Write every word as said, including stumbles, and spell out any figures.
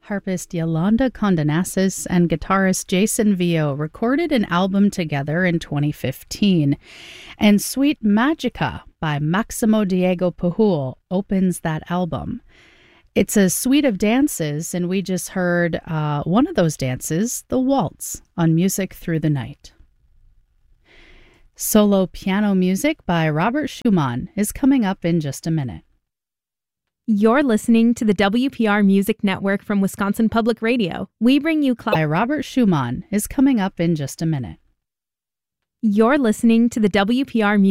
harpist Yolanda Condonasis and guitarist Jason Vio recorded an album together in twenty fifteen. And Sweet Magica by Maximo Diego Pujol opens that album. It's a suite of dances, and we just heard uh, one of those dances, the waltz, on Music Through the Night. Solo piano music by Robert Schumann is coming up in just a minute. You're listening to the W P R Music Network from Wisconsin Public Radio. We bring you... Cl- by Robert Schumann is coming up in just a minute. You're listening to the W P R Music